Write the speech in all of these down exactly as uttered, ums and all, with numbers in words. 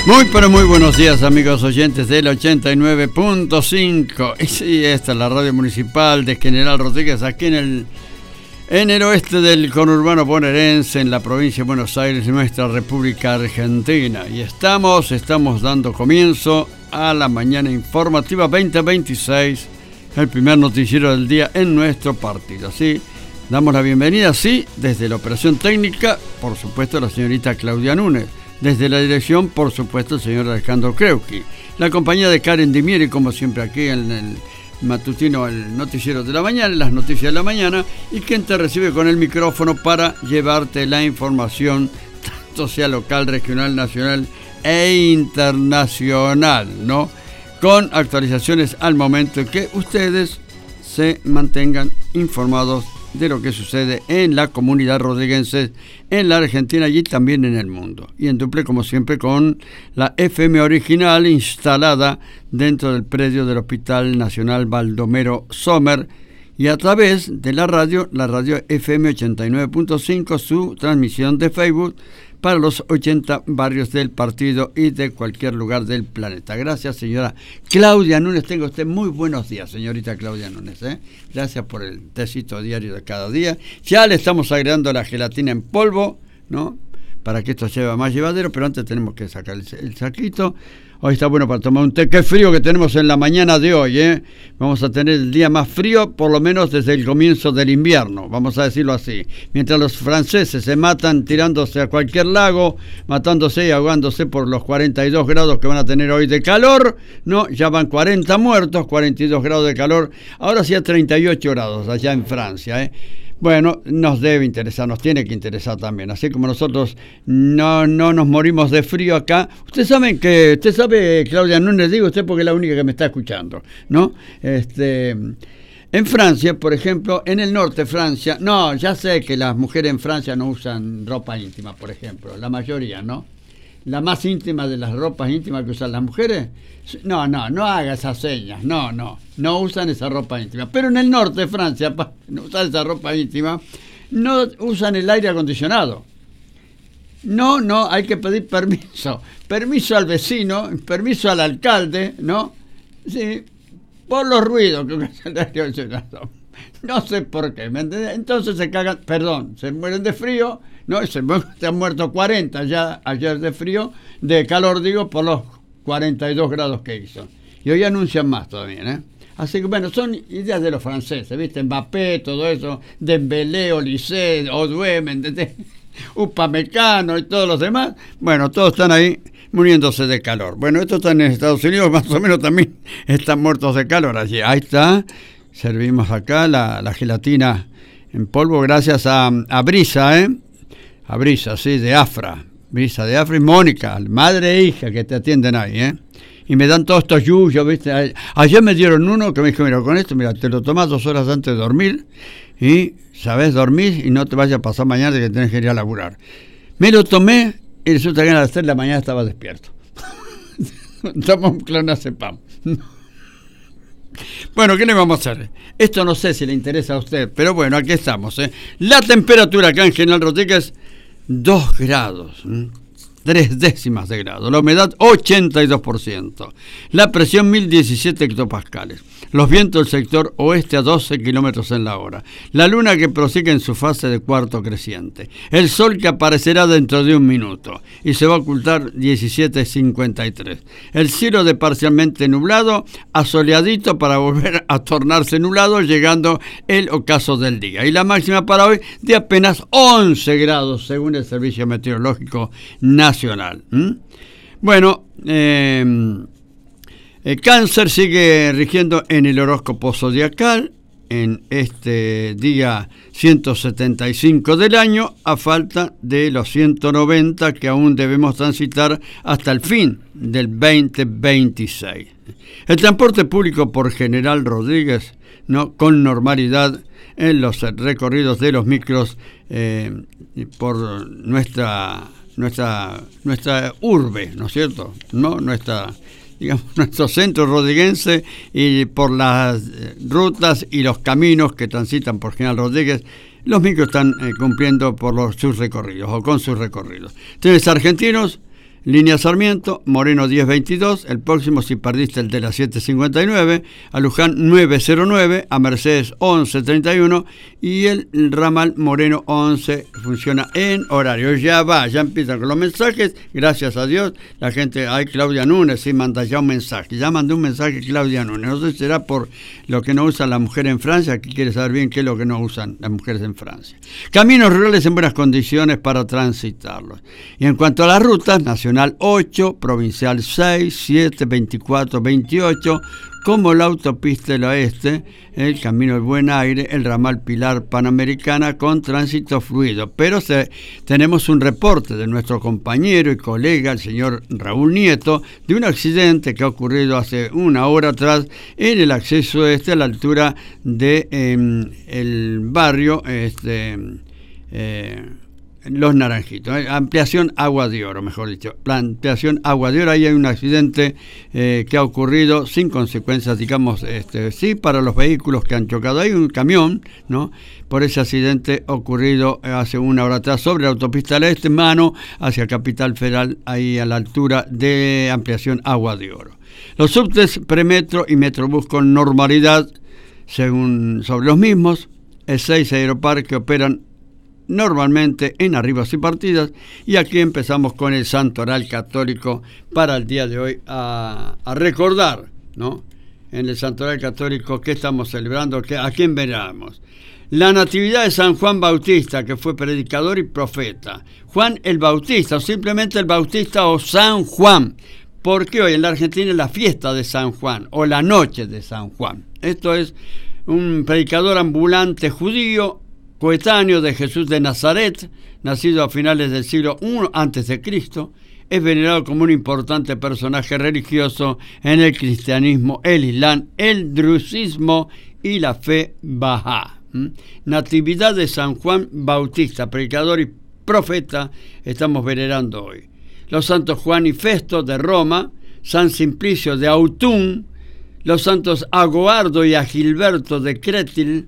Muy pero muy buenos días, amigos oyentes del ochenta y nueve punto cinco. Y sí, esta es la radio municipal de General Rodríguez, aquí en el en el oeste del conurbano bonaerense, en la provincia de Buenos Aires, nuestra República Argentina. Y estamos, estamos dando comienzo a la mañana informativa veinte veintiséis, el primer noticiero del día en nuestro partido. Así, damos la bienvenida, sí, desde la operación técnica, por supuesto, la señorita Claudia Núñez. Desde la dirección, por supuesto, el señor Alejandro Kreuski. La compañía de Karen Dimieri, como siempre aquí en el matutino, el noticiero de la mañana, las noticias de la mañana, y quien te recibe con el micrófono para llevarte la información, tanto sea local, regional, nacional e internacional, ¿no? Con actualizaciones al momento y que ustedes se mantengan informados de lo que sucede en la comunidad rodriguense, en la Argentina y también en el mundo. Y en duple, como siempre, con la F M original instalada dentro del predio del Hospital Nacional Baldomero Sommer, y a través de la radio, la radio F M ochenta y nueve punto cinco, su transmisión de Facebook para los ochenta barrios del partido y de cualquier lugar del planeta. Gracias, señora Claudia Núñez. Tenga usted muy buenos días, señorita Claudia Núñez, ¿eh? Gracias por el tecito diario de cada día. Ya le estamos agregando la gelatina en polvo, ¿no? Para que esto sea más llevadero, pero antes tenemos que sacar el, el saquito. Hoy está bueno para tomar un té. Qué frío que tenemos en la mañana de hoy, ¿eh? Vamos a tener el día más frío, por lo menos desde el comienzo del invierno, vamos a decirlo así. Mientras los franceses se matan tirándose a cualquier lago, matándose y ahogándose por los cuarenta y dos grados que van a tener hoy de calor, ¿no? Ya van cuarenta muertos, cuarenta y dos grados de calor. Ahora sí a treinta y ocho grados allá en Francia, ¿eh? Bueno, nos debe interesar, nos tiene que interesar también. Así como nosotros no, no nos morimos de frío acá. Usted sabe que, usted sabe, Claudia, no le digo usted porque es la única que me está escuchando, ¿no? Este, en Francia, por ejemplo, en el norte de Francia, no, ya sé que las mujeres en Francia no usan ropa íntima, por ejemplo, la mayoría, ¿no? La más íntima de las ropas íntimas que usan las mujeres, no, no, no haga esas señas, no, no, no usan esa ropa íntima. Pero en el norte de Francia, para no usar esa ropa íntima, no usan el aire acondicionado. No, no, hay que pedir permiso, permiso al vecino, permiso al alcalde, ¿no? Sí, por los ruidos que usa el aire acondicionado. No sé por qué, ¿me entiendes? Entonces se cagan, perdón, se mueren de frío, ¿no? Se, se han muerto cuarenta ya ayer de frío, de calor digo, por los cuarenta y dos grados que hizo. Y hoy anuncian más todavía, ¿eh? Así que bueno, son ideas de los franceses, ¿viste? Mbappé, todo eso, Dembélé, Olise, Odué, ¿me entendés? Upamecano y todos los demás. Bueno, todos están ahí muriéndose de calor. Bueno, estos están en Estados Unidos, más o menos también están muertos de calor allí. Ahí está, servimos acá la, la gelatina en polvo gracias a, a Brisa, ¿eh? A Brisa, sí, de Afra. Brisa de Afra y Mónica, madre e hija que te atienden ahí, ¿eh? Y me dan todos estos yuyos, ¿viste? Ayer me dieron uno que me dijo, mira, con esto, mira, te lo tomas dos horas antes de dormir y, ¿sabes? Dormir y no te vayas a pasar mañana que tenés que ir a laburar. Me lo tomé y resulta que a las tres de la mañana estaba despierto. Toma un clonazepam. Bueno, ¿qué le vamos a hacer? Esto no sé si le interesa a usted, pero bueno, aquí estamos, ¿eh? La temperatura acá en General Rodríguez, dos grados, ¿eh? tres décimas de grado. La humedad, ochenta y dos por ciento. La presión, mil diecisiete hectopascales. Los vientos del sector oeste a doce kilómetros en la hora. La luna que prosigue en su fase de cuarto creciente. El sol que aparecerá dentro de un minuto y se va a ocultar diecisiete cincuenta y tres. El cielo de parcialmente nublado a soleadito para volver a tornarse nublado, llegando el ocaso del día. Y la máxima para hoy de apenas once grados, según el Servicio Meteorológico Nacional. ¿Mm? Bueno, eh... el cáncer sigue rigiendo en el horóscopo zodiacal en este día ciento setenta y cinco del año, a falta de los ciento noventa que aún debemos transitar hasta el fin del veinte veintiséis. El transporte público por General Rodríguez, ¿no? Con normalidad en los recorridos de los micros eh, por nuestra, nuestra, nuestra urbe, ¿no es cierto? ¿No? Nuestra... digamos, nuestro centro rodriguense, y por las rutas y los caminos que transitan por General Rodríguez, los micros están eh, cumpliendo por los, sus recorridos o con sus recorridos. Trenes argentinos Línea Sarmiento, Moreno diez veintidós, el próximo si perdiste el de las siete cincuenta y nueve, a Luján nueve cero nueve, a Mercedes once treinta y uno y el ramal Moreno once funciona en horario. Ya va, ya empiezan con los mensajes, gracias a Dios, la gente, hay Claudia Núñez, sí, manda ya un mensaje, ya mandó un mensaje Claudia Núñez, no sé si será por lo que no usa la mujer en Francia, que quiere saber bien qué es lo que no usan las mujeres en Francia. Caminos rurales en buenas condiciones para transitarlos. Y en cuanto a las rutas, nacional ocho, provincial seis, siete, veinticuatro, veintiocho, como la autopista del oeste, el camino del Buen Aire, el ramal Pilar Panamericana con tránsito fluido. Pero se, tenemos un reporte de nuestro compañero y colega, el señor Raúl Nieto, de un accidente que ha ocurrido hace una hora atrás en el acceso este a la altura de eh, el barrio este, eh, Los Naranjitos, eh, ampliación Agua de Oro, mejor dicho, ampliación Agua de Oro. Ahí hay un accidente eh, que ha ocurrido sin consecuencias, digamos, este, sí, para los vehículos que han chocado. Hay un camión, ¿no?, por ese accidente ocurrido hace una hora atrás sobre la autopista del Este, mano hacia Capital Federal, ahí a la altura de ampliación Agua de Oro. Los subtes Premetro y Metrobús con normalidad, según sobre los mismos, el seis Aeroparque operan normalmente en arribas y partidas, y aquí empezamos con el Santoral Católico para el día de hoy a, a recordar, ¿no?, en el Santoral Católico que estamos celebrando, que, a quién veneramos. La Natividad de San Juan Bautista, que fue predicador y profeta. Juan el Bautista, o simplemente el Bautista o San Juan, porque hoy en la Argentina es la fiesta de San Juan, o la noche de San Juan. Esto es un predicador ambulante judío, coetáneo de Jesús de Nazaret, nacido a finales del siglo primero antes de Cristo, es venerado como un importante personaje religioso en el cristianismo, el islam, el druismo y la fe Bahá. ¿Mm? Natividad de San Juan Bautista, predicador y profeta, estamos venerando hoy. Los santos Juan y Festo de Roma, San Simplicio de Autun, los santos Agoardo y Agilberto de Crétil,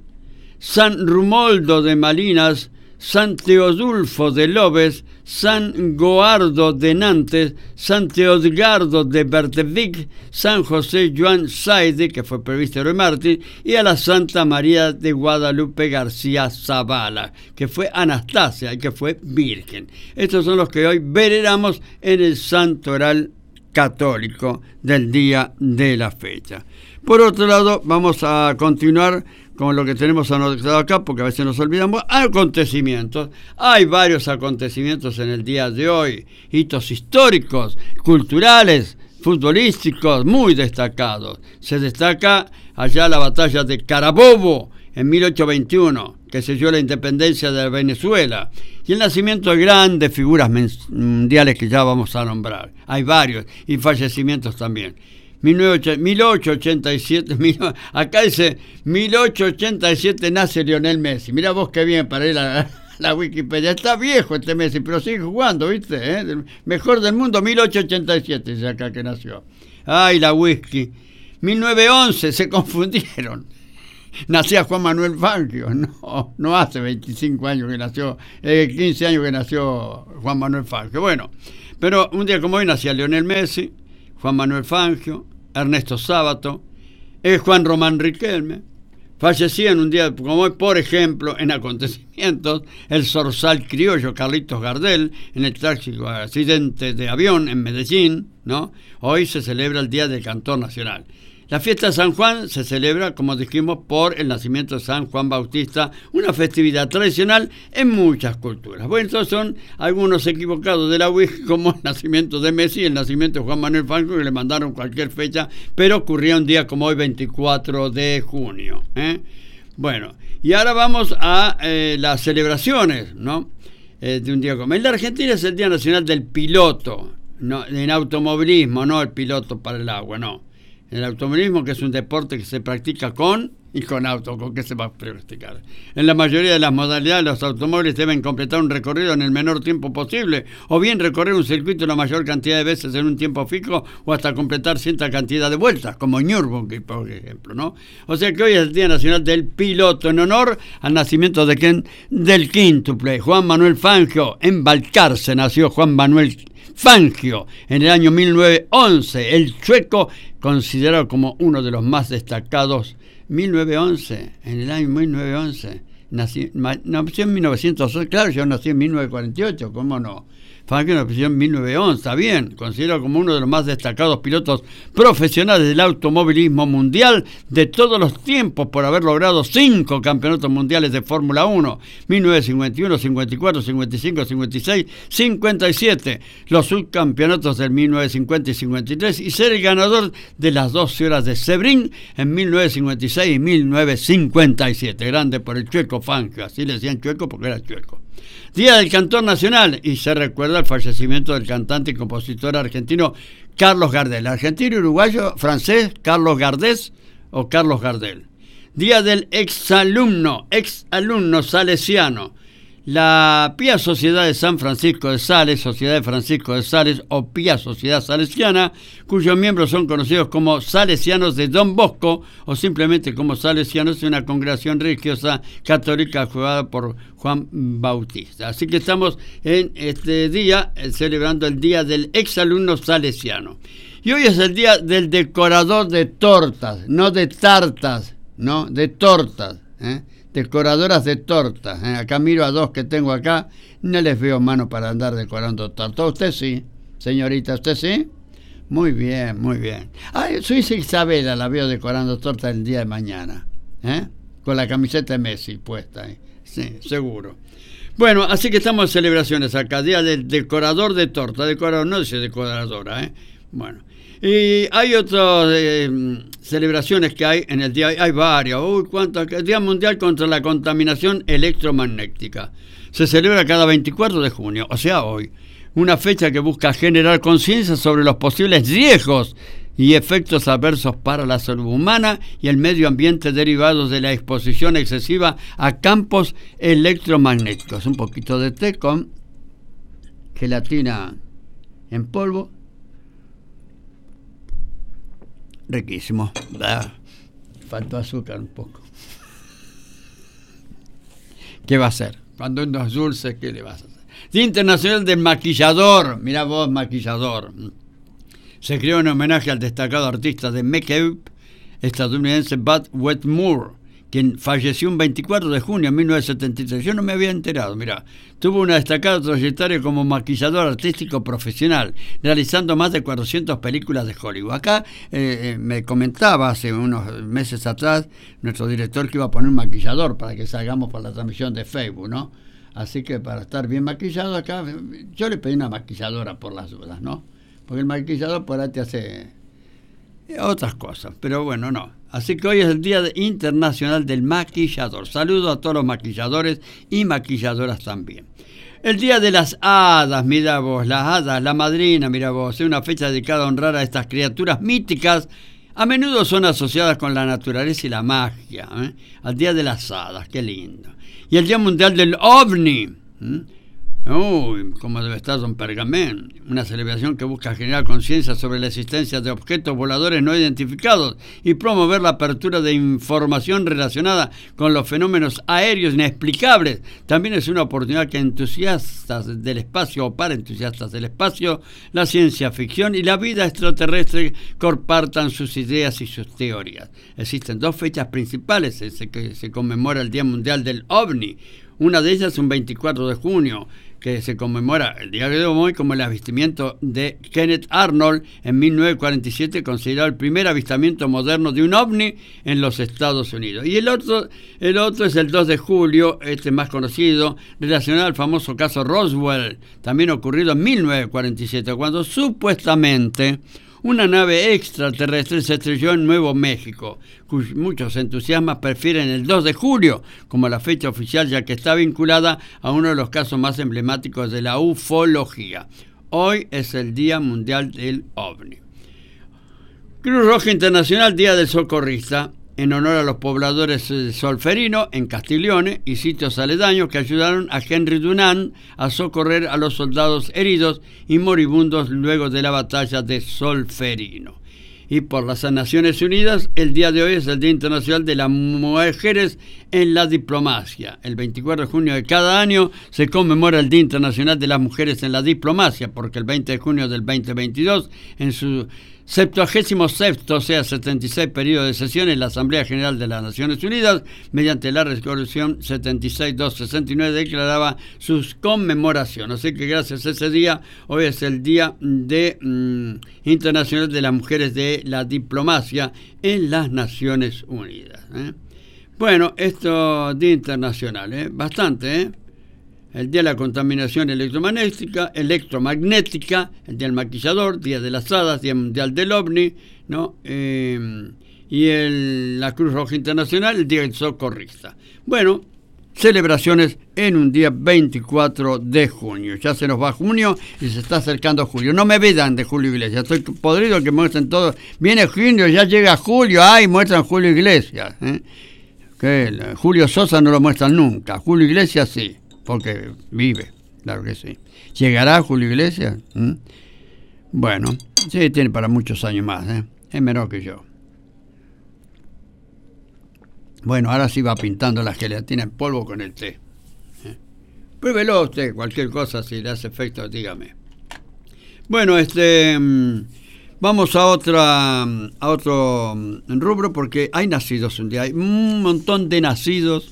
San Rumoldo de Malinas, San Teodulfo de Lobes, San Goardo de Nantes, San Teodgardo de Bertevic, San José Joan Saide, que fue presbítero y mártir, y a la Santa María de Guadalupe García Zavala, que fue Anastasia y que fue virgen. Estos son los que hoy veneramos en el Santoral Católico del día de la fecha. Por otro lado, vamos a continuar con lo que tenemos anotado acá, porque a veces nos olvidamos. Acontecimientos. Hay varios acontecimientos en el día de hoy. Hitos históricos, culturales, futbolísticos, muy destacados. Se destaca allá la batalla de Carabobo en mil ochocientos veintiuno, que selló la independencia de Venezuela, y el nacimiento de grandes figuras mundiales que ya vamos a nombrar. Hay varios, y fallecimientos también. mil ochocientos ochenta y siete, acá dice mil ochocientos ochenta y siete nace Lionel Messi. Mira vos qué bien para ir a la Wikipedia. Está viejo este Messi, pero sigue jugando, ¿viste? ¿Eh? Mejor del mundo, mil ochocientos ochenta y siete dice acá que nació. Ay, la whisky. mil novecientos once, se confundieron. Nacía Juan Manuel Fangio. No, no hace veinticinco años que nació, eh, quince años que nació Juan Manuel Fangio. Bueno, pero un día como hoy nacía Lionel Messi, Juan Manuel Fangio, Ernesto Sábato, eh, Juan Román Riquelme. Fallecían un día como hoy, por ejemplo, en acontecimientos, el zorzal criollo Carlitos Gardel, en el trágico accidente de avión en Medellín, ¿no? Hoy se celebra el Día del Cantor Nacional. La fiesta de San Juan se celebra, como dijimos, por el nacimiento de San Juan Bautista, una festividad tradicional en muchas culturas. Bueno, estos son algunos equivocados de la U I C, como el nacimiento de Messi y el nacimiento de Juan Manuel Fangio, que le mandaron cualquier fecha, pero ocurría un día como hoy, veinticuatro de junio. ¿eh? Bueno, y ahora vamos a eh, las celebraciones, ¿no? Eh, de un día como hoy. En la Argentina es el Día Nacional del Piloto, no, en automovilismo, no el piloto para el agua, no. El automovilismo, que es un deporte que se practica con y con auto, ¿con qué se va a practicar? En la mayoría de las modalidades, los automóviles deben completar un recorrido en el menor tiempo posible, o bien recorrer un circuito la mayor cantidad de veces en un tiempo fijo, o hasta completar cierta cantidad de vueltas, como Nürburgring, por ejemplo, ¿no? O sea que hoy es el Día Nacional del Piloto, en honor al nacimiento de quién, del quíntuple, Juan Manuel Fangio. En Balcarce nació Juan Manuel Fangio. En el año mil novecientos once, el sueco, considerado como uno de los más destacados. mil novecientos once, en el año mil novecientos once, nací, nació en mil novecientos once, claro, yo nací en mil novecientos cuarenta y ocho, ¿cómo no? Fangio nació en mil novecientos once, está bien, considerado como uno de los más destacados pilotos profesionales del automovilismo mundial de todos los tiempos por haber logrado cinco campeonatos mundiales de Fórmula uno, mil novecientos cincuenta y uno, cincuenta y cuatro, cincuenta y cinco, cincuenta y seis, cincuenta y siete, los subcampeonatos del mil novecientos cincuenta y cincuenta y tres y ser el ganador de las doce horas de Sebring en mil novecientos cincuenta y seis y mil novecientos cincuenta y siete, grande por el chueco Fangio, así le decían chueco porque era chueco. Día del Cantor Nacional, y se recuerda el fallecimiento del cantante y compositor argentino Carlos Gardel. Argentino, uruguayo, francés, Carlos Gardés o Carlos Gardel. Día del exalumno, exalumno salesiano. La Pía Sociedad de San Francisco de Sales, Sociedad de Francisco de Sales o Pía Sociedad Salesiana, cuyos miembros son conocidos como Salesianos de Don Bosco o simplemente como Salesianos, es una congregación religiosa católica fundada por Juan Bautista. Así que estamos en este día eh, celebrando el Día del Exalumno Salesiano. Y hoy es el Día del Decorador de Tortas, no de tartas, no, de tortas, ¿eh? Decoradoras de tortas. ¿eh? Acá miro a dos que tengo acá, no les veo mano para andar decorando tortas. ¿Usted sí, señorita? ¿Usted sí? Muy bien, muy bien. Ah, su hija Isabela la veo decorando tortas el día de mañana, ¿eh? Con la camiseta de Messi puesta ahí. Sí, seguro. Bueno, así que estamos en celebraciones acá, Día del Decorador de Torta. Decorador, no dice decoradora, ¿eh? Bueno. Y hay otras eh, celebraciones que hay en el día, hay varias. Uy, ¿cuántas? El Día Mundial contra la Contaminación Electromagnética. Se celebra cada veinticuatro de junio, o sea, hoy. Una fecha que busca generar conciencia sobre los posibles riesgos y efectos adversos para la salud humana y el medio ambiente derivados de la exposición excesiva a campos electromagnéticos. Un poquito de té con gelatina en polvo. Riquísimo. Ah, faltó azúcar un poco. ¿Qué va a hacer? Cuando uno es dulce, ¿qué le vas a hacer? Día Internacional del Maquillador. Mirá vos, maquillador. Se creó en homenaje al destacado artista de make-up estadounidense Bud Wetmore, quien falleció un veinticuatro de junio de mil novecientos setenta y tres. Yo no me había enterado, mirá. Tuvo una destacada trayectoria como maquillador artístico profesional, realizando más de cuatrocientas películas de Hollywood. Acá eh, me comentaba hace unos meses atrás nuestro director que iba a poner un maquillador para que salgamos por la transmisión de Facebook, ¿no? Así que para estar bien maquillado acá, yo le pedí una maquilladora por las dudas, ¿no? Porque el maquillador por ahí te hace otras cosas, pero bueno, no. Así que hoy es el Día Internacional del Maquillador. Saludo a todos los maquilladores y maquilladoras también. El Día de las Hadas, mira vos, las hadas, la madrina, mira vos, es una fecha dedicada a honrar a estas criaturas míticas. A menudo son asociadas con la naturaleza y la magia. ¿eh? Al Día de las Hadas, qué lindo. Y el Día Mundial del OVNI. ¿eh? Uy, como debe estar Don Pergamén, una celebración que busca generar conciencia sobre la existencia de objetos voladores no identificados y promover la apertura de información relacionada con los fenómenos aéreos inexplicables. También es una oportunidad que entusiastas del espacio o para entusiastas del espacio, la ciencia ficción y la vida extraterrestre compartan sus ideas y sus teorías. Existen dos fechas principales en que se conmemora el Día Mundial del OVNI. Una de ellas es un veinticuatro de junio, que se conmemora el día de hoy como el avistamiento de Kenneth Arnold en mil novecientos cuarenta y siete, considerado el primer avistamiento moderno de un ovni en los Estados Unidos. Y el otro, el otro es el dos de julio, este más conocido, relacionado al famoso caso Roswell, también ocurrido en mil novecientos cuarenta y siete, cuando supuestamente una nave extraterrestre se estrelló en Nuevo México. Muchos entusiastas prefieren el dos de julio como la fecha oficial, ya que está vinculada a uno de los casos más emblemáticos de la ufología. Hoy es el Día Mundial del OVNI. Cruz Roja Internacional, Día del Socorrista, en honor a los pobladores de Solferino, en Castiglione, y sitios aledaños que ayudaron a Henry Dunant a socorrer a los soldados heridos y moribundos luego de la batalla de Solferino. Y por las Naciones Unidas, el día de hoy es el Día Internacional de las Mujeres en la Diplomacia. El veinticuatro de junio de cada año se conmemora el Día Internacional de las Mujeres en la Diplomacia, porque el veinte de junio del veinte veintidós, en su septuagésimo sexto, o sea, setenta y seis periodo de sesiones, la Asamblea General de las Naciones Unidas, mediante la resolución setenta y seis doscientos sesenta y nueve, declaraba sus conmemoraciones. Así que gracias a ese día, hoy es el Día de, mm, Internacional de las Mujeres de la Diplomacia en las Naciones Unidas. ¿eh? Bueno, esto Día Internacional, ¿eh? bastante, ¿eh? El Día de la Contaminación Electromagnética, electromagnética, el Día del Maquillador, Día de las Hadas, Día Mundial del OVNI, ¿no? Eh, y el, la Cruz Roja Internacional, el Día del Socorrista. Bueno, celebraciones en un día veinticuatro de junio. Ya se nos va junio y se está acercando julio. No me vean de Julio Iglesias, estoy podrido que muestren todo. Viene junio, ya llega julio, ay, muestran Julio Iglesias. ¿eh? Que Julio Sosa no lo muestran nunca, Julio Iglesias sí. Porque vive, claro que sí. ¿Llegará Julio Iglesias? ¿Mm? Bueno, sí, tiene para muchos años más, ¿eh? Es menor que yo. Bueno, ahora sí va pintando la gelatina en polvo con el té. ¿eh? Pruébelo usted, cualquier cosa, si le hace efecto, dígame. Bueno, este... Vamos a otra a otro rubro, porque hay nacidos un día. Hay un montón de nacidos...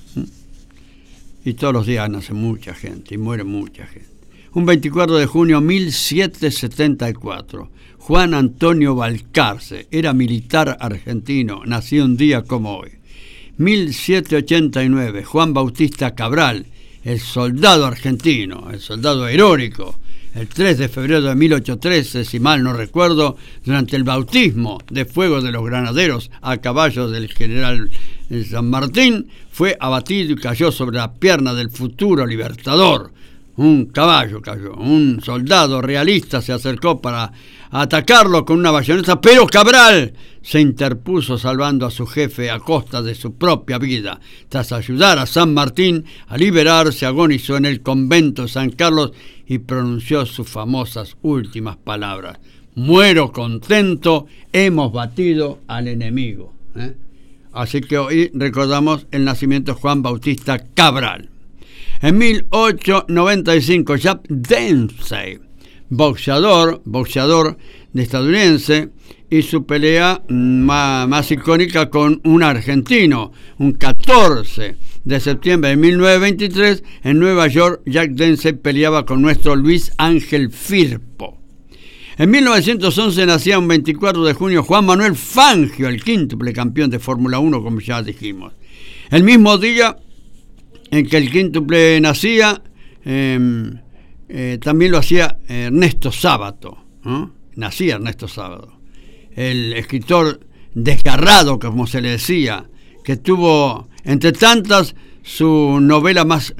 Y todos los días nace mucha gente y muere mucha gente. Un veinticuatro de junio de mil setecientos setenta y cuatro, Juan Antonio Balcarce, era militar argentino, nació un día como hoy. mil setecientos ochenta y nueve, Juan Bautista Cabral, el soldado argentino, el soldado heroico, el tres de febrero de mil ochocientos trece, si mal no recuerdo, durante el bautismo de fuego de los granaderos a caballo del general San Martín, fue abatido y cayó sobre la pierna del futuro libertador. Un caballo cayó, un soldado realista se acercó para atacarlo con una bayoneta, pero Cabral se interpuso salvando a su jefe a costa de su propia vida. Tras ayudar a San Martín a liberarse, agonizó en el convento de San Carlos y pronunció sus famosas últimas palabras: muero contento, hemos batido al enemigo. ¿eh? Así que hoy recordamos el nacimiento de Juan Bautista Cabral. En mil ochocientos noventa y cinco, Jack Dempsey, boxeador, boxeador estadounidense, y su pelea más, más icónica con un argentino, un catorce de septiembre de mil novecientos veintitrés, en Nueva York, Jack Dempsey peleaba con nuestro Luis Ángel Firpo. En mil novecientos once nacía un veinticuatro de junio Juan Manuel Fangio, el quíntuple campeón de Fórmula uno, como ya dijimos. El mismo día en que el quíntuple nacía, eh, eh, también lo hacía Ernesto Sábato, ¿no? Nacía Ernesto Sábato, el escritor desgarrado, como se le decía, que tuvo, entre tantas, su novela más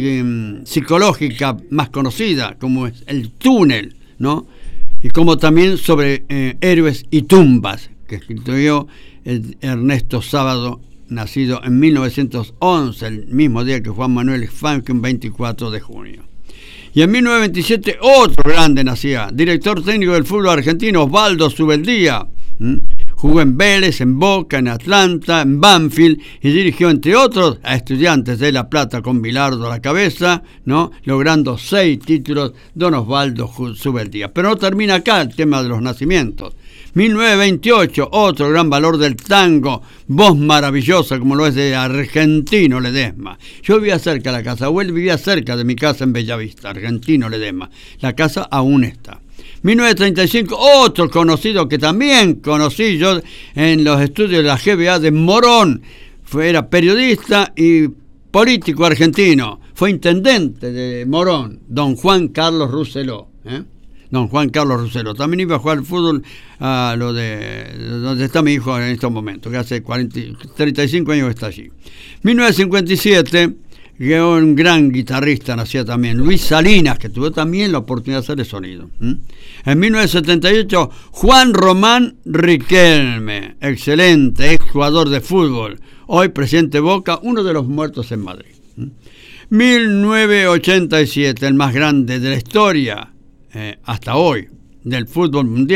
psicológica más conocida, como es El túnel, ¿no? Y como también sobre eh, héroes y tumbas, que escribió el Ernesto Sábato, nacido en mil novecientos once, el mismo día que Juan Manuel Fangio, un veinticuatro de junio. Y en mil novecientos veintisiete otro grande nacía, director técnico del fútbol argentino, Osvaldo Subeldía. ¿Mm? Jugó en Vélez, en Boca, en Atlanta, en Banfield, y dirigió, entre otros, a Estudiantes de La Plata con Bilardo a la cabeza, ¿no? Logrando seis títulos, don Osvaldo Subeldía. Pero no termina acá el tema de los nacimientos. mil novecientos veintiocho, otro gran valor del tango, voz maravillosa como lo es de Argentino Ledesma. Yo vivía cerca de la casa, o él vivía cerca de mi casa en Bellavista, Argentino Ledesma. La casa aún está. mil novecientos treinta y cinco, otro conocido que también conocí yo en los estudios de la G B A de Morón, fue, era periodista y político argentino, fue intendente de Morón, don Juan Carlos Rousselot, ¿eh? Don Juan Carlos Rousselot. También iba a jugar al fútbol a lo de donde está mi hijo en estos momentos, que hace cuarenta, treinta y cinco años que está allí. mil novecientos cincuenta y siete, un gran guitarrista nacía también, Luis Salinas, que tuvo también la oportunidad de hacer el sonido. ¿Mm? En mil novecientos setenta y ocho, Juan Román Riquelme, excelente exjugador de fútbol, hoy presidente de Boca, uno de los muertos en Madrid. ¿Mm? mil novecientos ochenta y siete, el más grande de la historia, eh, hasta hoy, del fútbol mundial,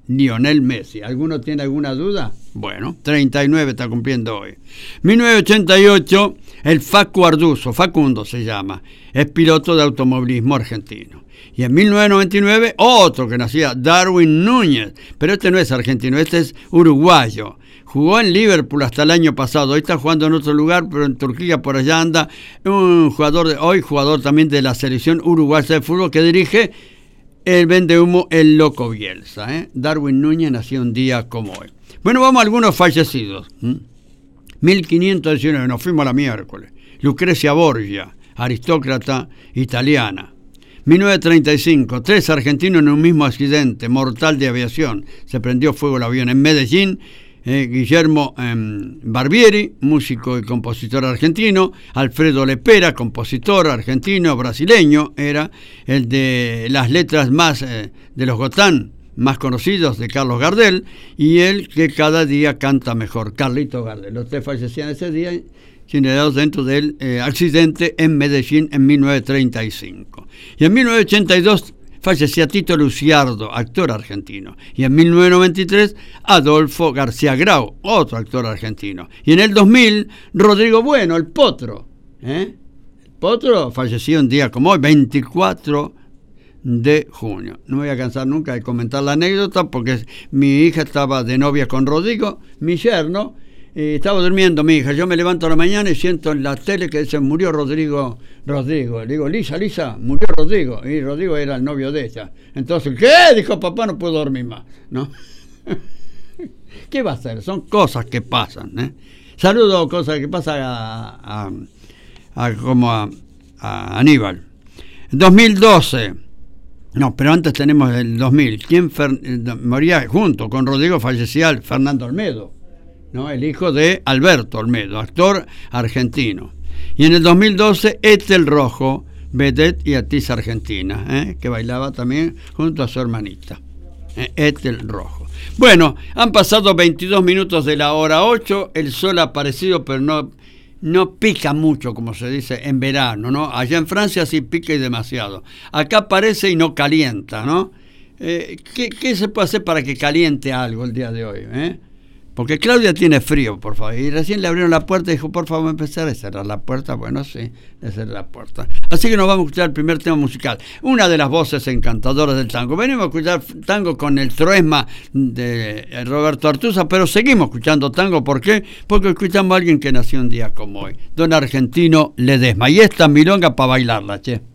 Lionel Messi. ¿Alguno tiene alguna duda? Bueno, treinta y nueve está cumpliendo hoy. mil novecientos ochenta y ocho, el Facu Arduzo, Facundo se llama, es piloto de automovilismo argentino. Y en mil novecientos noventa y nueve, otro que nacía, Darwin Núñez, pero este no es argentino, este es uruguayo. Jugó en Liverpool hasta el año pasado, hoy está jugando en otro lugar, pero en Turquía por allá anda un jugador, de, hoy jugador también de la selección uruguaya de fútbol que dirige el vendehumo El Loco Bielsa. ¿eh? Darwin Núñez nació un día como hoy. Bueno, vamos a algunos fallecidos. ¿Mm? mil quinientos diecinueve, nos fuimos a la miércoles. Lucrecia Borgia, aristócrata italiana. mil novecientos treinta y cinco, tres argentinos en un mismo accidente mortal de aviación. Se prendió fuego el avión en Medellín. Eh, Guillermo eh, Barbieri, músico y compositor argentino. Alfredo Lepera, compositor argentino, brasileño, era el de las letras más eh, de los Gotán, más conocidos, de Carlos Gardel, y el que cada día canta mejor, Carlito Gardel. Los tres fallecían ese día, incinerados dentro del eh, accidente en Medellín en mil novecientos treinta y cinco. Y en mil novecientos ochenta y dos fallecía Tito Luciardo, actor argentino. Y en mil novecientos noventa y tres, Adolfo García Grau, otro actor argentino. Y en el dos mil, Rodrigo Bueno, el Potro. ¿eh? El Potro falleció un día como hoy, veinticuatro de junio. No me voy a cansar nunca de comentar la anécdota porque mi hija estaba de novia con Rodrigo, mi yerno, y estaba durmiendo mi hija. Yo me levanto a la mañana y siento en la tele que dice murió Rodrigo, Rodrigo. Le digo, Lisa, Lisa, murió Rodrigo. Y Rodrigo era el novio de ella. Entonces, ¿qué? Dijo, papá, no puedo dormir más. ¿No? ¿Qué va a hacer? Son cosas que pasan. ¿eh? Saludo, cosas que pasan a, a, a, como a, a Aníbal. dos mil doce. No, pero antes tenemos el dos mil. ¿Quién fer, moría junto con Rodrigo? Fallecía Fernando Olmedo. ¿no? El hijo de Alberto Olmedo, actor argentino. Y en el dos mil doce, Ethel Rojo, vedette y actriz argentina, ¿eh? que bailaba también junto a su hermanita, ¿eh? Ethel Rojo. Bueno, han pasado veintidós minutos de la hora ocho, el sol ha aparecido, pero no, no pica mucho, como se dice, en verano, ¿no? Allá en Francia sí pica y demasiado. Acá aparece y no calienta, ¿no? Eh, ¿qué, ¿Qué se puede hacer para que caliente algo el día de hoy, eh? Porque Claudia tiene frío, por favor. Y recién le abrieron la puerta y dijo, por favor, empezar a cerrar la puerta. Bueno, sí, de cerrar la puerta. Así que nos vamos a escuchar el primer tema musical. Una de las voces encantadoras del tango. Venimos a escuchar tango con el troesma de Roberto Artuza, pero seguimos escuchando tango. ¿Por qué? Porque escuchamos a alguien que nació un día como hoy. Don Argentino Ledesma. Y esta milonga para bailarla, che.